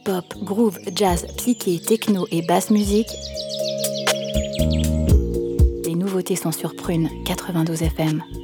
hip-hop, groove, jazz, psyché, techno et basse musique. Les nouveautés sont sur Prune 92 FM.